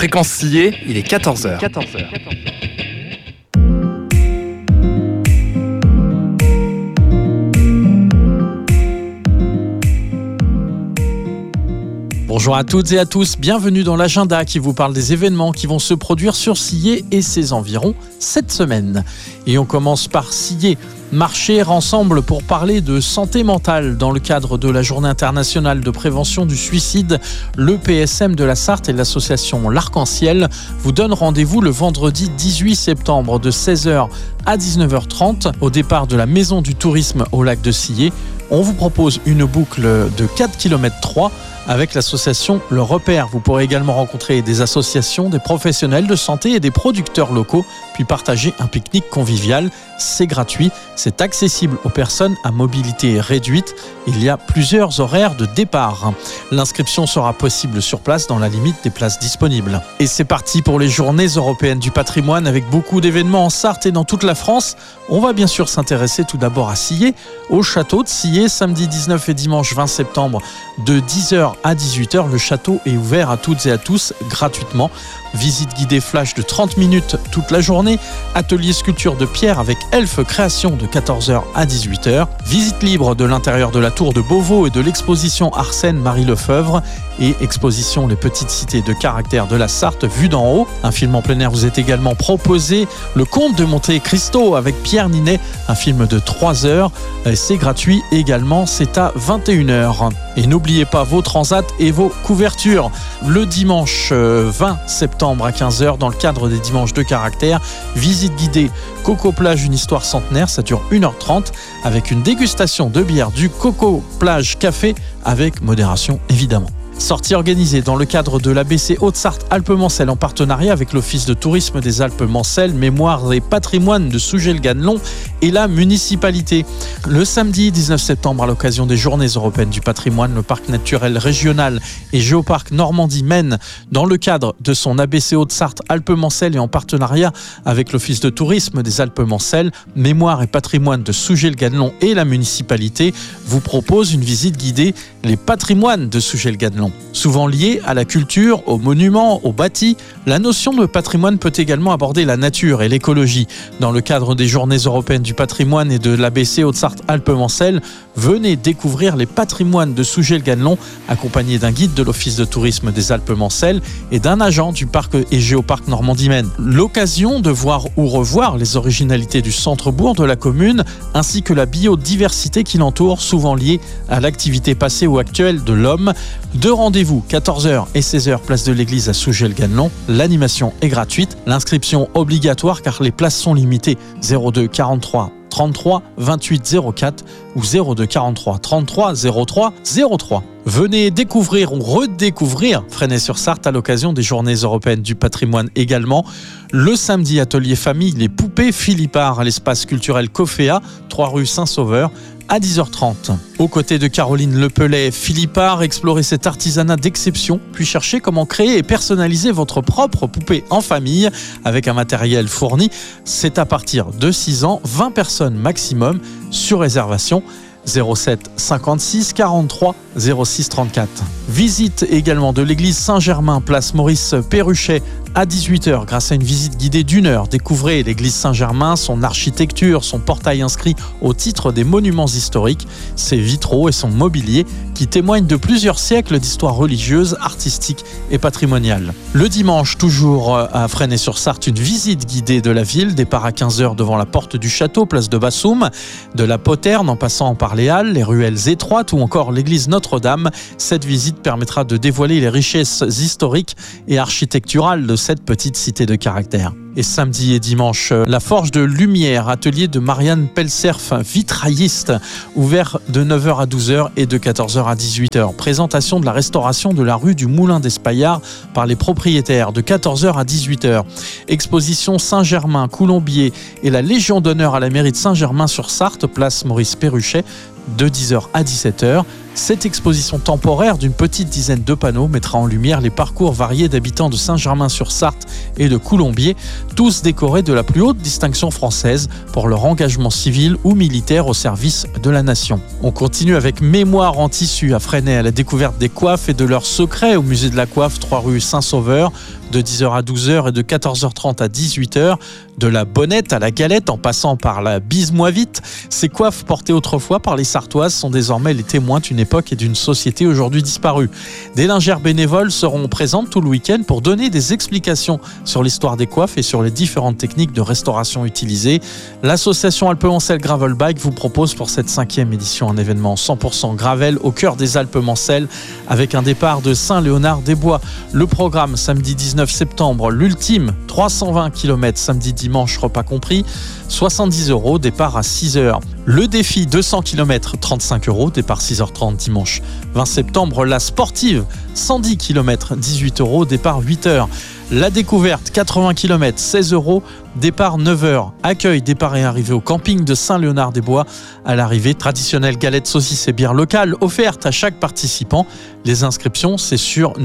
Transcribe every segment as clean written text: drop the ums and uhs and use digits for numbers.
Fréquence Sillé, il est 14h. Bonjour à toutes et à tous, bienvenue dans l'agenda qui vous parle des événements qui vont se produire sur Sillé et ses environs cette semaine. Et on commence par Sillé, marcher ensemble pour parler de santé mentale dans le cadre de la Journée internationale de prévention du suicide. Le PSM de la Sarthe et l'association L'Arc-en-Ciel vous donnent rendez-vous le vendredi 18 septembre de 16h à 19h30 au départ de la Maison du Tourisme au lac de Sillé. On vous propose une boucle de 4 km 3 avec l'association Le Repère. Vous pourrez également rencontrer des associations, des professionnels de santé et des producteurs locaux, puis partager un pique-nique convivial. C'est gratuit, c'est accessible aux personnes à mobilité réduite. Il y a plusieurs horaires de départ. L'inscription sera possible sur place dans la limite des places disponibles. Et c'est parti pour les Journées européennes du patrimoine avec beaucoup d'événements en Sarthe et dans toute la France. On va bien sûr s'intéresser tout d'abord à Sillé, au château de Sillé, samedi 19 et dimanche 20 septembre de 10h à 18h. Le château est ouvert à toutes et à tous gratuitement. Visite guidée flash de 30 minutes toute la journée. Atelier sculpture de pierre avec Elfe Création de 14h à 18h. Visite libre de l'intérieur de la tour de Beauvau et de l'exposition Arsène Marie Lefebvre. Et exposition Les Petites Cités de caractère de la Sarthe vue d'en haut. Un film en plein air vous est également proposé. Le Comte de Monte Cristo avec Pierre Ninet. Un film de 3 heures. C'est gratuit également, c'est à 21h. Et n'oubliez pas vos transats et vos couvertures. Le dimanche 20 septembre à 15h, dans le cadre des dimanches de caractère, visite guidée Coco Plage, une histoire centenaire, ça dure 1h30 avec une dégustation de bière du Coco Plage Café avec modération évidemment. Sortie organisée dans le cadre de l'ABC Haute-Sarthe Alpes-Mancelles en partenariat avec l'Office de tourisme des Alpes-Mancelles, Mémoire et patrimoine de Sougé-le-Ganelon et la municipalité. Le samedi 19 septembre, à l'occasion des Journées européennes du patrimoine, le parc naturel régional et Géoparc Normandie mène, dans le cadre de son ABC Haute-Sarthe Alpes-Mancelles et en partenariat avec l'Office de tourisme des Alpes-Mancelles, Mémoire et patrimoine de Sougé-le-Ganelon et la municipalité, vous propose une visite guidée Les patrimoines de Sougé-le-Ganelon. Souvent liée à la culture, aux monuments, aux bâtis, la notion de patrimoine peut également aborder la nature et l'écologie. Dans le cadre des Journées européennes du patrimoine et de l'ABC Haute-Sarthe Alpes-Mancelles, venez découvrir les patrimoines de Sougé-le-Ganelon, accompagné d'un guide de l'Office de tourisme des Alpes-Mancelles et d'un agent du parc et géoparc Normandie-Maine. L'occasion de voir ou revoir les originalités du centre-bourg de la commune, ainsi que la biodiversité qui l'entoure, souvent liée à l'activité passée ou actuelle de l'homme. Deux rendez-vous, 14h et 16h, place de l'église à Sougé-le-Ganelon. L'animation est gratuite, l'inscription obligatoire car les places sont limitées. 02 43 33 28 04 ou 02 43 33 03 03. Venez découvrir ou redécouvrir Fresnay-sur-Sarthe à l'occasion des Journées européennes du patrimoine également. Le samedi, atelier famille Les Poupées Philippard à l'espace culturel Coféa, 3 rue Saint-Sauveur, à 10h30. Aux côtés de Caroline Lepellet, Philippard, explorez cet artisanat d'exception, puis cherchez comment créer et personnaliser votre propre poupée en famille avec un matériel fourni. C'est à partir de 6 ans, 20 personnes maximum, sur réservation. 07 56 43 06 34. Visite également de l'église Saint-Germain, place Maurice Perruchet, à 18h grâce à une visite guidée d'1 heure. Découvrez l'église Saint-Germain, son architecture, son portail inscrit au titre des monuments historiques, ses vitraux et son mobilier qui témoignent de plusieurs siècles d'histoire religieuse, artistique et patrimoniale. Le dimanche, toujours à Fresnay-sur-Sarthe, une visite guidée de la ville, départ à 15h devant la porte du château, place de Bassoum, de la Poterne en passant par les halles, les ruelles étroites ou encore l'église Notre-Dame. Cette visite permettra de dévoiler les richesses historiques et architecturales de cette petite cité de caractère. Et samedi et dimanche, la Forge de Lumière, atelier de Marianne Pelserf, vitrailliste, ouvert de 9h à 12h et de 14h à 18h. Présentation de la restauration de la rue du Moulin d'Espaillard par les propriétaires de 14h à 18h. Exposition Saint-Germain, Coulombier et la Légion d'honneur à la mairie de Saint-Germain-sur-Sarthe, place Maurice Perruchet, de 10h à 17h. Cette exposition temporaire d'une petite dizaine de panneaux mettra en lumière les parcours variés d'habitants de Saint-Germain-sur-Sarthe et de Coulombiers, tous décorés de la plus haute distinction française pour leur engagement civil ou militaire au service de la nation. On continue avec Mémoire en tissu à Fresnay, à la découverte des coiffes et de leurs secrets au musée de la coiffe, 3 rue Saint-Sauveur, de 10h à 12h et de 14h30 à 18h. De la bonnette à la galette en passant par la bise-moi vite, ces coiffes portées autrefois par les Sartoises sont désormais les témoins d'une époque et d'une société aujourd'hui disparue. Des lingères bénévoles seront présentes tout le week-end pour donner des explications sur l'histoire des coiffes et sur les différentes techniques de restauration utilisées. L'association Alpes-Mancelles Gravel Bike vous propose pour cette 5e édition un événement 100% gravel au cœur des Alpes-Mancelles avec un départ de Saint-Léonard-des-Bois. Le programme samedi 19 septembre, l'ultime 320 km samedi dimanche repas compris, 70 €, départ à 6h. Le défi 200 km, 35 €, départ 6h30 dimanche 20 septembre. La sportive 110 km, 18 €, départ 8h. La découverte 80 km, 16 €, départ 9h. Accueil, départ et arrivée au camping de Saint-Léonard-des-Bois. À l'arrivée, traditionnelle galette saucisse et bière locale offerte à chaque participant. Les inscriptions, c'est sur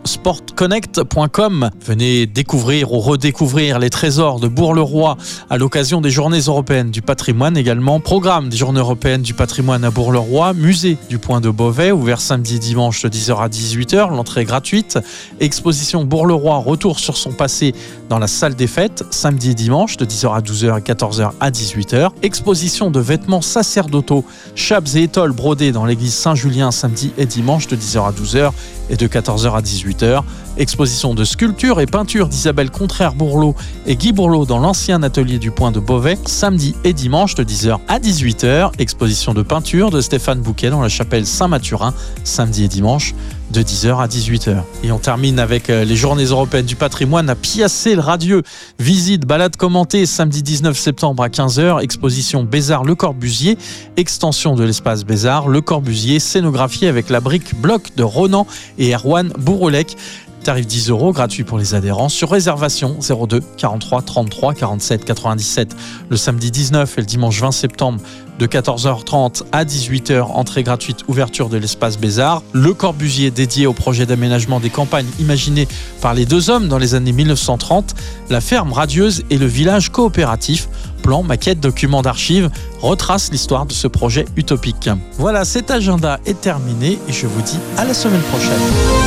newsportconnect.com. Venez découvrir ou redécouvrir les trésors de Bourg-le-Roi à l'occasion des Journées européennes du patrimoine également. Programme des Journées européennes du patrimoine à Bourg-le-Roi. Musée du Point de Beauvais, ouvert samedi et dimanche de 10h à 18h. L'entrée est gratuite. Exposition Bourg-le-Roi, retour sur son passé dans la salle des fêtes, samedi et dimanche de 10h à 12h et 14h à 18h. Exposition de vêtements sacerdotaux, chapes et étoles brodés dans l'église Saint-Julien samedi et dimanche de 10h à 12h et de 14h à 18h. Exposition de sculpture et peinture d'Isabelle Contraire-Bourlot et Guy Bourlot dans l'ancien atelier du Point de Beauvais, samedi et dimanche de 10h à 18h. Exposition de peinture de Stéphane Bouquet dans la chapelle Saint-Mathurin, samedi et dimanche de 10h à 18h. Et on termine avec les Journées européennes du patrimoine à Piacé-le-Radieux. Visite, balade commentée, samedi 19 septembre à 15h. Exposition Bézard-Le Corbusier, extension de l'espace Bézard, Le Corbusier, scénographie avec la brique bloc de Ronan et Erwan Bourolec. Tarif 10 €, gratuit pour les adhérents, sur réservation 02 43 33 47 97. Le samedi 19 et le dimanche 20 septembre de 14h30 à 18h, entrée gratuite, ouverture de l'espace Bézard. Le Corbusier dédié au projet d'aménagement des campagnes imaginé par les deux hommes dans les années 1930, la ferme radieuse et le village coopératif. Plan, maquette, documents d'archives retrace l'histoire de ce projet utopique. Voilà, cet agenda est terminé et je vous dis à la semaine prochaine.